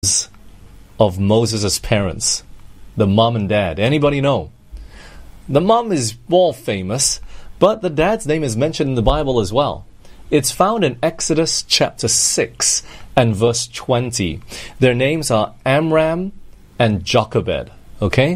of Moses' parents, the mom and dad? Anybody know? The mom is more famous, but the dad's name is mentioned in the Bible as well. It's found in Exodus chapter 6 and verse 20. Their names are Amram and Jochebed. Okay?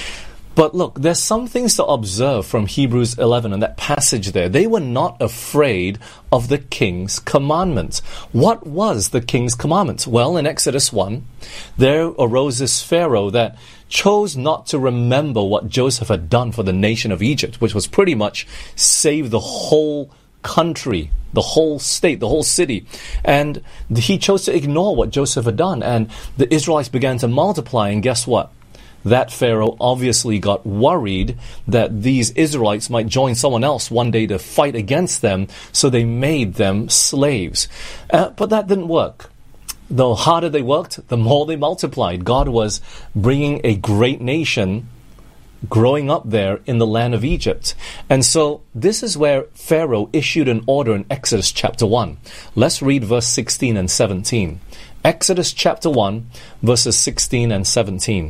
But look, there's some things to observe from Hebrews 11 and that passage there. They were not afraid of the king's commandment. What was the king's commandment? Well, in Exodus 1, there arose this Pharaoh that chose not to remember what Joseph had done for the nation of Egypt, which was pretty much save the whole country, the whole state, the whole city. And he chose to ignore what Joseph had done. And the Israelites began to multiply, and guess what? That Pharaoh obviously got worried that these Israelites might join someone else one day to fight against them, so they made them slaves. But that didn't work. The harder they worked, the more they multiplied. God was bringing a great nation growing up there in the land of Egypt. And so this is where Pharaoh issued an order in Exodus chapter 1. Let's read verse 16 and 17. Exodus chapter 1, verses 16 and 17.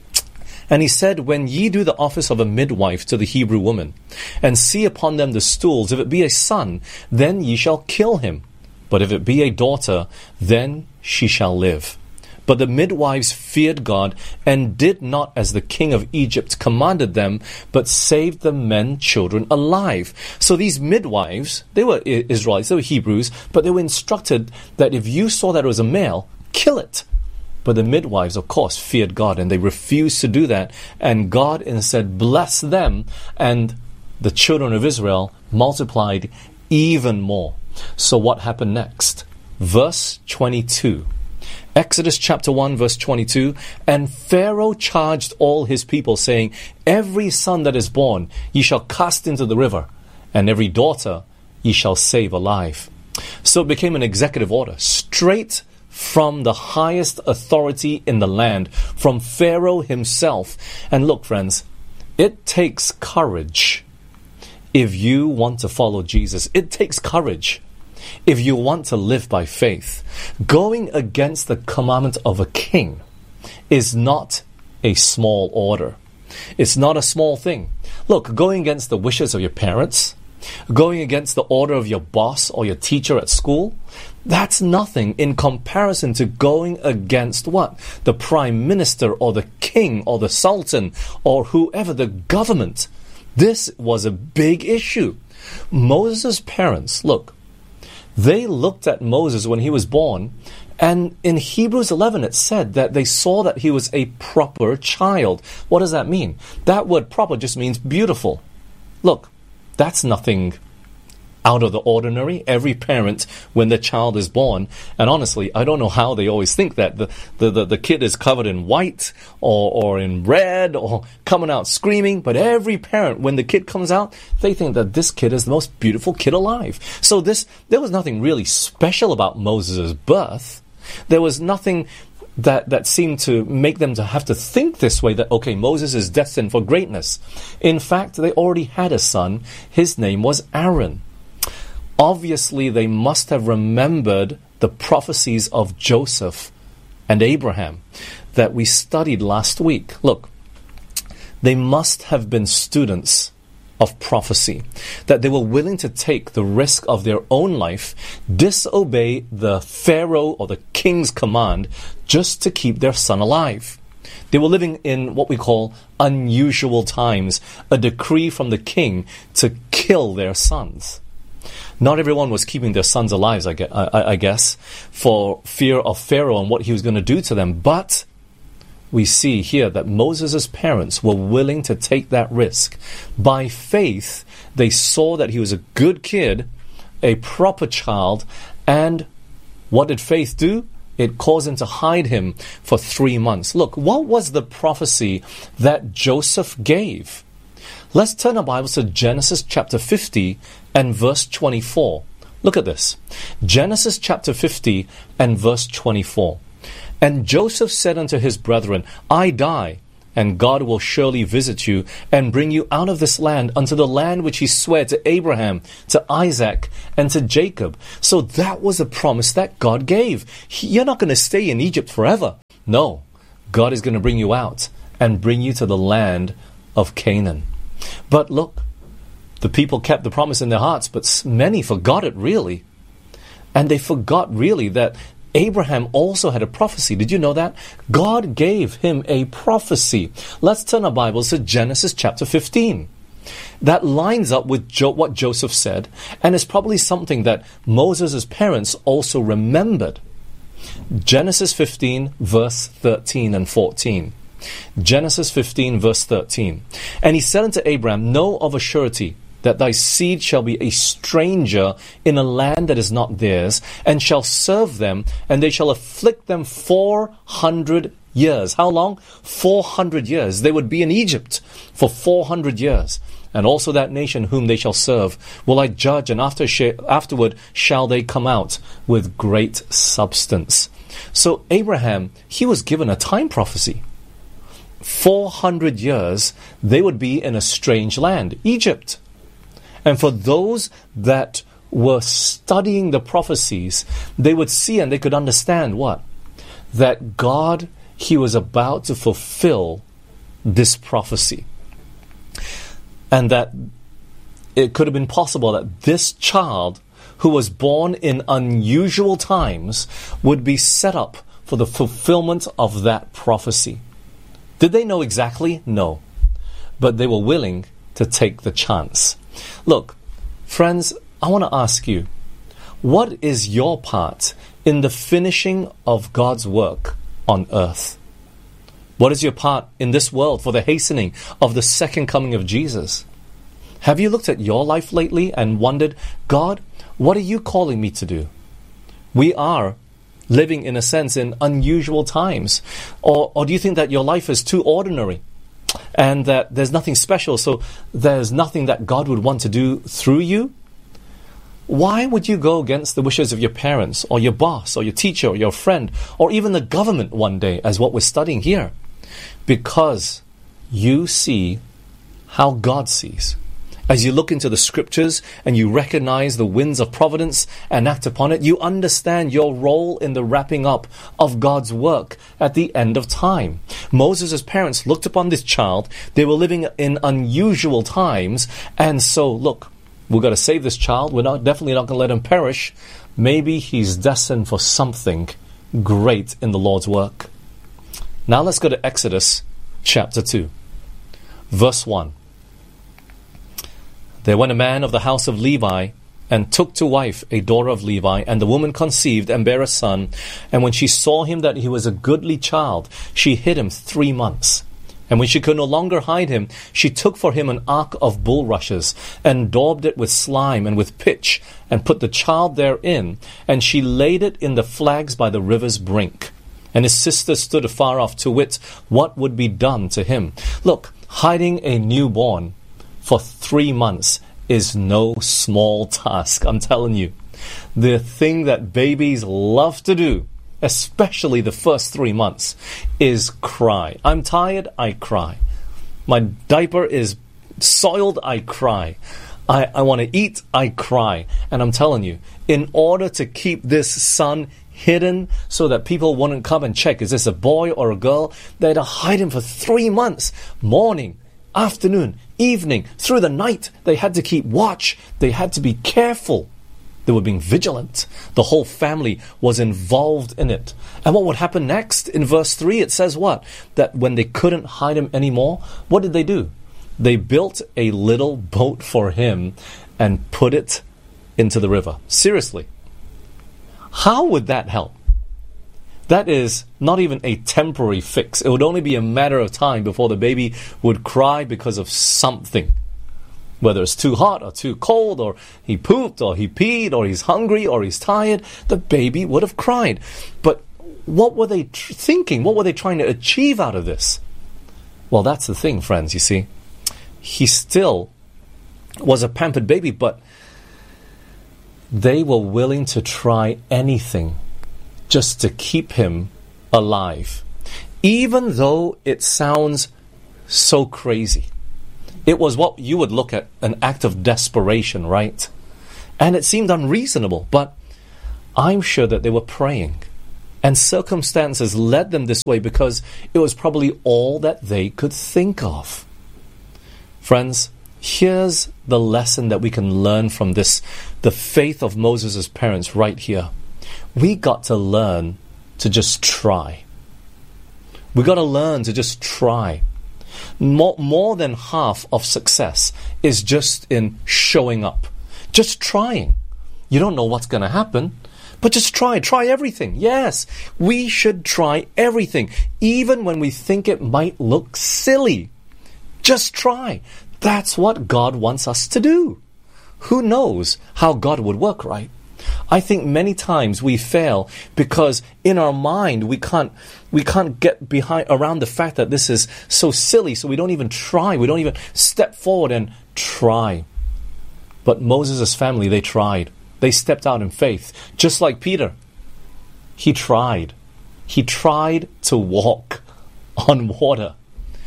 And he said, when ye do the office of a midwife to the Hebrew woman, and see upon them the stools, if it be a son, then ye shall kill him. But if it be a daughter, then she shall live. But the midwives feared God, and did not as the king of Egypt commanded them, but saved the men children alive. So these midwives, they were Israelites, they were Hebrews, but they were instructed that if you saw that it was a male, kill it. But the midwives, of course, feared God, and they refused to do that. And God instead blessed them, and the children of Israel multiplied even more. So what happened next? Verse 22. Exodus chapter 1, verse 22. And Pharaoh charged all his people, saying, every son that is born ye shall cast into the river, and every daughter ye shall save alive. So it became an executive order, straight from the highest authority in the land, from Pharaoh himself. And look, friends, it takes courage if you want to follow Jesus. It takes courage if you want to live by faith. Going against the commandment of a king is not a small order. It's not a small thing. Look, going against the wishes of your parents, going against the order of your boss or your teacher at school, that's nothing in comparison to going against what? The prime minister or the king or the sultan or whoever, the government. This was a big issue. Moses' parents, look, they looked at Moses when he was born, and in Hebrews 11 it said that they saw that he was a proper child. What does that mean? That word proper just means beautiful. Look, that's nothing out of the ordinary. Every parent, when the child is born, and honestly, I don't know how they always think that the kid is covered in white or in red or coming out screaming, but every parent, when the kid comes out, they think that this kid is the most beautiful kid alive. So there was nothing really special about Moses' birth. There was nothing that seemed to make them to have to think this way, that, okay, Moses is destined for greatness. In fact, they already had a son. His name was Aaron. Obviously, they must have remembered the prophecies of Joseph and Abraham that we studied last week. Look, they must have been students of prophecy, that they were willing to take the risk of their own life, disobey the Pharaoh or the king's command just to keep their son alive. They were living in what we call unusual times, a decree from the king to kill their sons. Not everyone was keeping their sons alive, I guess, for fear of Pharaoh and what he was going to do to them. But we see here that Moses' parents were willing to take that risk. By faith, they saw that he was a good kid, a proper child, and what did faith do? It caused him to hide him for 3 months. Look, what was the prophecy that Joseph gave? Let's turn our Bibles to Genesis chapter 50 and verse 24. Look at this. Genesis chapter 50 and verse 24. And Joseph said unto his brethren, I die, and God will surely visit you and bring you out of this land unto the land which he swore to Abraham, to Isaac, and to Jacob. So that was a promise that God gave. You're not going to stay in Egypt forever. No, God is going to bring you out and bring you to the land of Canaan. But look, the people kept the promise in their hearts, but many forgot it really. And they forgot really that Abraham also had a prophecy. Did you know that? God gave him a prophecy. Let's turn our Bibles to Genesis chapter 15. That lines up with what Joseph said, and is probably something that Moses' parents also remembered. Genesis 15 verse 13 and 14. Genesis 15 verse 13. And he said unto Abraham, know of a surety that thy seed shall be a stranger in a land that is not theirs, and shall serve them, and they shall afflict them 400 years. How long? 400 years. They would be in Egypt for 400 years. And also that nation whom they shall serve will I judge, and afterward shall they come out with great substance. So Abraham, he was given a time prophecy. 400 years they would be in a strange land, Egypt. And for those that were studying the prophecies, they would see and they could understand what? That God, he was about to fulfill this prophecy. And that it could have been possible that this child, who was born in unusual times, would be set up for the fulfillment of that prophecy. Did they know exactly? No. But they were willing to take the chance. Look, friends, I want to ask you, what is your part in the finishing of God's work on earth? What is your part in this world for the hastening of the second coming of Jesus? Have you looked at your life lately and wondered, God, what are you calling me to do? We are living, in a sense, in unusual times. Or do you think that your life is too ordinary? And that there's nothing special, so there's nothing that God would want to do through you? Why would you go against the wishes of your parents, or your boss, or your teacher, or your friend, or even the government one day, as what we're studying here? Because you see how God sees. As you look into the scriptures and you recognize the winds of providence and act upon it, you understand your role in the wrapping up of God's work at the end of time. Moses' parents looked upon this child. They were living in unusual times. And so, look, we've got to save this child. We're definitely not going to let him perish. Maybe he's destined for something great in the Lord's work. Now let's go to Exodus chapter 2, verse 1. There went a man of the house of Levi, and took to wife a daughter of Levi, and the woman conceived and bare a son. And when she saw him that he was a goodly child, she hid him 3 months. And when she could no longer hide him, she took for him an ark of bulrushes, and daubed it with slime and with pitch, and put the child therein, and she laid it in the flags by the river's brink. And his sister stood afar off to wit what would be done to him. Look, hiding a newborn for 3 months is no small task. I'm telling you, the thing that babies love to do, especially the first 3 months, is cry. I'm tired, I cry. My diaper is soiled, I cry. I want to eat, I cry. And I'm telling you, in order to keep this son hidden so that people wouldn't come and check, is this a boy or a girl, they had to hide him for 3 months. Morning, afternoon, evening, through the night, they had to keep watch. They had to be careful. They were being vigilant. The whole family was involved in it. And what would happen next? In verse 3, it says what? That when they couldn't hide him anymore, what did they do? They built a little boat for him and put it into the river. Seriously. How would that help? That is not even a temporary fix. It would only be a matter of time before the baby would cry because of something. Whether it's too hot or too cold, or he pooped or he peed, or he's hungry or he's tired, the baby would have cried. But what were they thinking? What were they trying to achieve out of this? Well, that's the thing, friends, you see. He still was a pampered baby, but they were willing to try anything just to keep him alive. Even though it sounds so crazy. It was what you would look at an act of desperation, right? And it seemed unreasonable, but I'm sure that they were praying. And circumstances led them this way because it was probably all that they could think of. Friends, here's the lesson that we can learn from this, the faith of Moses' parents right here. We got to learn to just try. We got to learn to just try. More than half of success is just in showing up. Just trying. You don't know what's going to happen, but just try. Try everything. Yes, we should try everything, even when we think it might look silly. Just try. That's what God wants us to do. Who knows how God would work, right? I think many times we fail because in our mind we can't get around the fact that this is so silly, so we don't even try. We don't even step forward and try. But Moses' family, they tried. They stepped out in faith. Just like Peter. He tried. He tried to walk on water.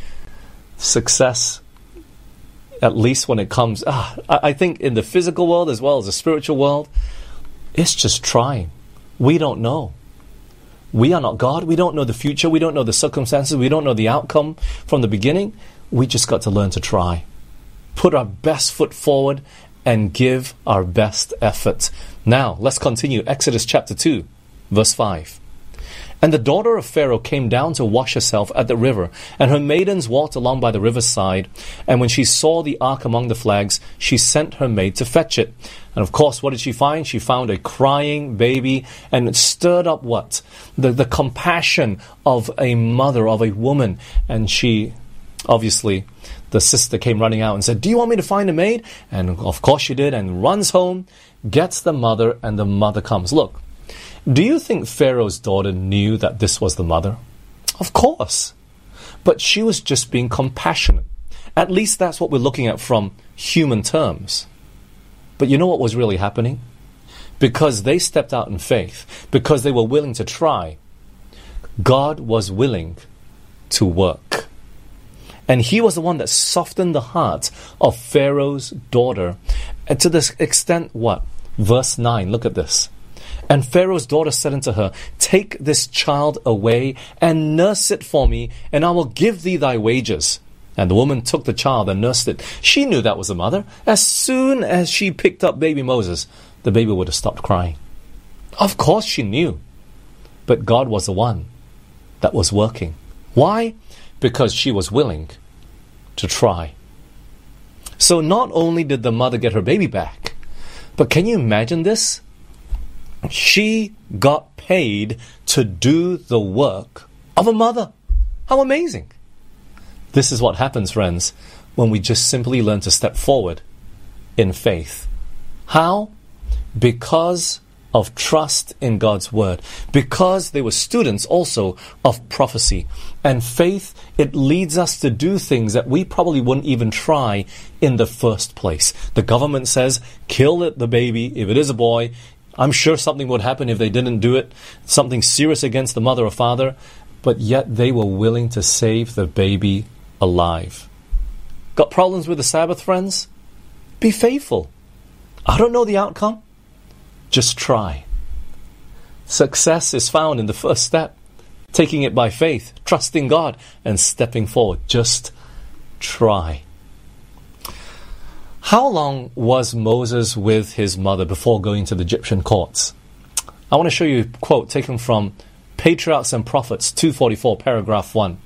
Success, at least when it comes, I think in the physical world as well as the spiritual world, it's just trying. We don't know. We are not God. We don't know the future. We don't know the circumstances. We don't know the outcome from the beginning. We just got to learn to try. Put our best foot forward and give our best effort. Now, let's continue. Exodus chapter 2, verse 5. And the daughter of Pharaoh came down to wash herself at the river, and her maidens walked along by the riverside. And when she saw the ark among the flags, she sent her maid to fetch it. And of course, what did she find? She found a crying baby, and it stirred up what? The compassion of a mother, of a woman. And she, obviously, the sister came running out and said, "Do you want me to find a maid?" And of course she did, and runs home, gets the mother, and the mother comes. Look, do you think Pharaoh's daughter knew that this was the mother? Of course. But she was just being compassionate. At least that's what we're looking at from human terms. But you know what was really happening? Because they stepped out in faith, because they were willing to try, God was willing to work. And he was the one that softened the heart of Pharaoh's daughter. And to this extent, what? Verse 9, look at this. And Pharaoh's daughter said unto her, "Take this child away and nurse it for me, and I will give thee thy wages." And the woman took the child and nursed it. She knew that was the mother. As soon as she picked up baby Moses, the baby would have stopped crying. Of course she knew. But God was the one that was working. Why? Because she was willing to try. So not only did the mother get her baby back, but can you imagine this? She got paid to do the work of a mother. How amazing. This is what happens, friends, when we just simply learn to step forward in faith. How? Because of trust in God's word. Because they were students also of prophecy. And faith, it leads us to do things that we probably wouldn't even try in the first place. The government says, kill the baby. If it is a boy, I'm sure something would happen if they didn't do it. Something serious against the mother or father. But yet they were willing to save the baby alive. Got problems with the Sabbath, friends? Be faithful. I don't know the outcome. Just try. Success is found in the first step. Taking it by faith, trusting God, and stepping forward. Just try. How long was Moses with his mother before going to the Egyptian courts? I want to show you a quote taken from Patriarchs and Prophets 244, paragraph 1.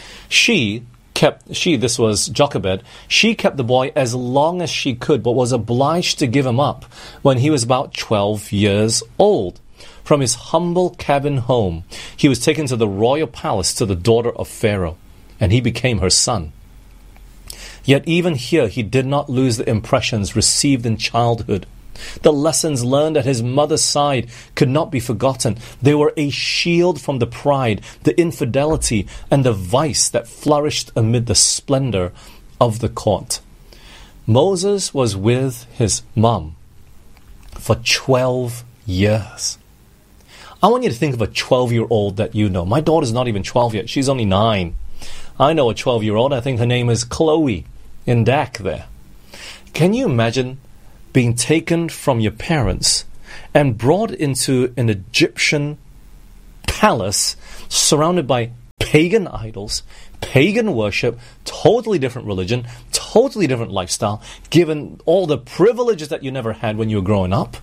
This was Jochebed, she kept the boy as long as she could, but was obliged to give him up when he was about 12 years old. From his humble cabin home, he was taken to the royal palace to the daughter of Pharaoh, and he became her son. Yet even here, he did not lose the impressions received in childhood. The lessons learned at his mother's side could not be forgotten. They were a shield from the pride, the infidelity, and the vice that flourished amid the splendor of the court. Moses was with his mom for 12 years. I want you to think of a 12-year-old that you know. My daughter's not even 12 yet. She's only 9. I know a 12-year-old, I think her name is Chloe, in Dak there. Can you imagine being taken from your parents and brought into an Egyptian palace surrounded by pagan idols, pagan worship, totally different religion, totally different lifestyle, given all the privileges that you never had when you were growing up?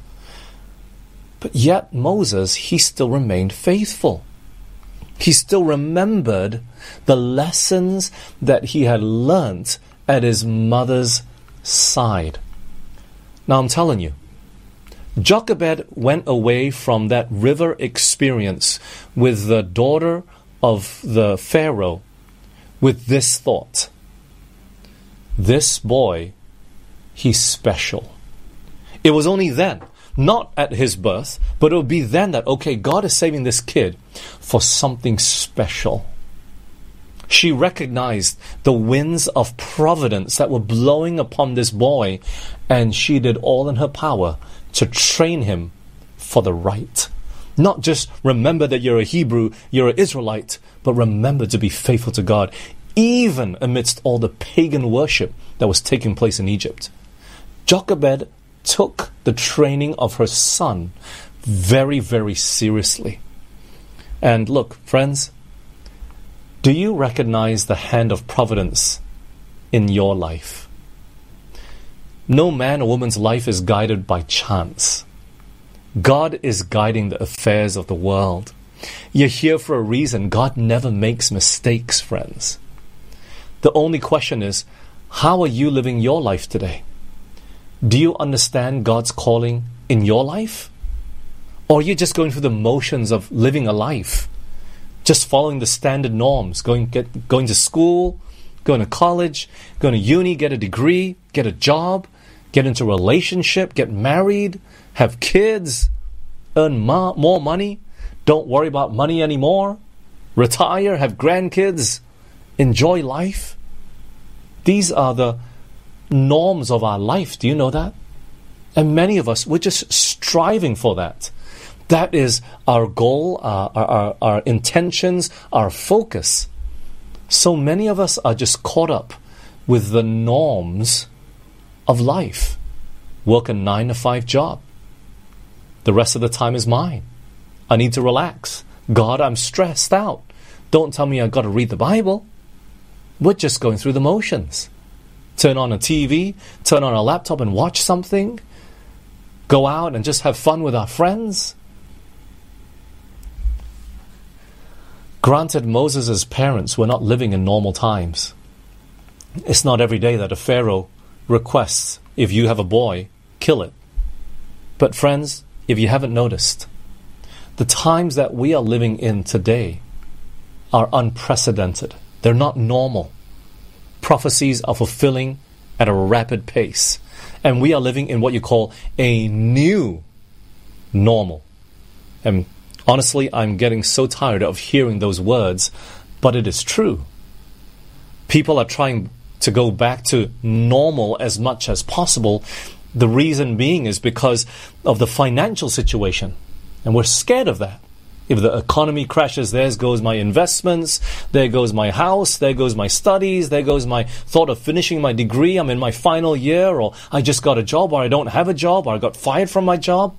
But yet Moses, he still remained faithful. He still remembered the lessons that he had learnt at his mother's side. Now I'm telling you, Jochebed went away from that river experience with the daughter of the Pharaoh with this thought: this boy, he's special. It was only then, not at his birth, but it would be then that, okay, God is saving this kid for something special. She recognized the winds of providence that were blowing upon this boy, and she did all in her power to train him for the right. Not just remember that you're a Hebrew, you're an Israelite, but remember to be faithful to God, even amidst all the pagan worship that was taking place in Egypt. Jochebed took the training of her son very, very seriously. And look, friends, do you recognize the hand of providence in your life? No man or woman's life is guided by chance. God is guiding the affairs of the world. You're here for a reason. God never makes mistakes, friends. The only question is, how are you living your life today? Do you understand God's calling in your life? Or are you just going through the motions of living a life? Just following the standard norms, going to school, going to college, going to uni, get a degree, get a job, get into a relationship, get married, have kids, earn more money, don't worry about money anymore, retire, have grandkids, enjoy life. These are the norms of our life. Do you know that? And many of us, we're just striving for that. That is our goal, our intentions, our focus. So many of us are just caught up with the norms of life. Work a 9-to-5 job. The rest of the time is mine. I need to relax. God, I'm stressed out. Don't tell me I've got to read the Bible. We're just going through the motions. Turn on a TV, turn on a laptop and watch something. Go out and just have fun with our friends. Granted, Moses' parents were not living in normal times. It's not every day that a Pharaoh requests, if you have a boy, kill it. But friends, if you haven't noticed, the times that we are living in today are unprecedented. They're not normal. Prophecies are fulfilling at a rapid pace. And we are living in what you call a new normal. And honestly, I'm getting so tired of hearing those words, but it is true. People are trying to go back to normal as much as possible. The reason being is because of the financial situation. And we're scared of that. If the economy crashes, there goes my investments, there goes my house, there goes my studies, there goes my thought of finishing my degree, I'm in my final year, or I just got a job, or I don't have a job, or I got fired from my job.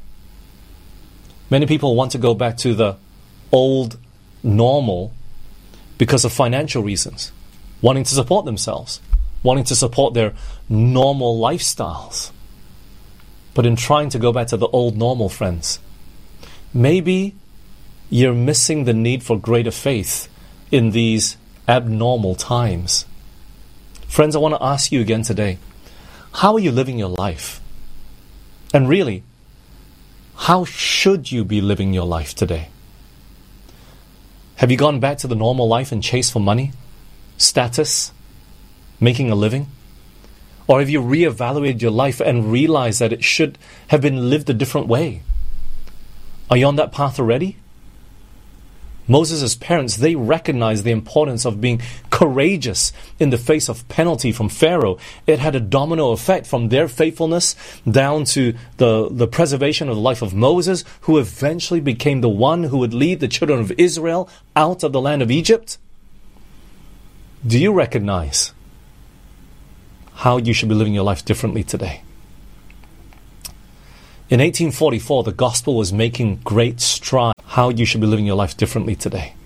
Many people want to go back to the old normal because of financial reasons, wanting to support themselves, wanting to support their normal lifestyles. But in trying to go back to the old normal, friends, maybe you're missing the need for greater faith in these abnormal times. Friends, I want to ask you again today, how are you living your life? And really, how should you be living your life today? Have you gone back to the normal life and chased for money, status, making a living? Or have you reevaluated your life and realized that it should have been lived a different way? Are you on that path already? Moses' parents, they recognized the importance of being courageous in the face of penalty from Pharaoh. It had a domino effect from their faithfulness down to the preservation of the life of Moses, who eventually became the one who would lead the children of Israel out of the land of Egypt. Do you recognize how you should be living your life differently today? In 1844, the gospel was making great strides. How you should be living your life differently today.